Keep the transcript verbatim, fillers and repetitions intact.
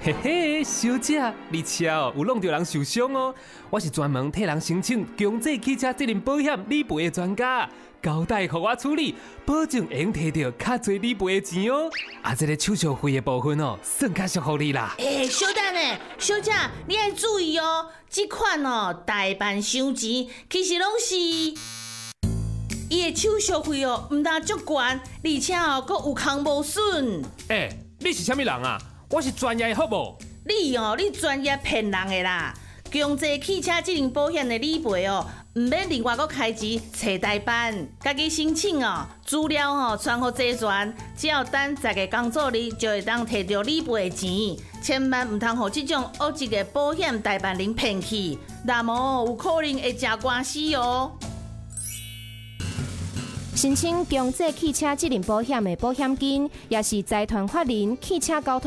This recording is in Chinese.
嘿嘿，小姐，你车哦有弄到人受伤哦。我是专门替人申请强制汽车责任保险理赔的专家，交代给我处理，保证会用摕到较侪理赔的钱哦。啊，这个手续费的部分哦，算较适合你啦。 哎，小等呢，小姐，你要注意哦，这款哦代办伤钱，其实拢是伊的手续费哦，唔但足悬，而且哦，佫有空无损。 哎，你是啥物人啊？我是专业的好无？ 你哦，你专业骗人的啦！强制汽车责任保险的理赔哦，唔免另外佫开钱找代办，家己申请哦，资料哦传互济传，只要等十个工作日就会当摕到理赔的钱。千万唔通互这种恶质的保险代办人骗去，那么有可能会吃官司哦。 申请强制汽车责任保险的保险金，也是财团法人汽车交通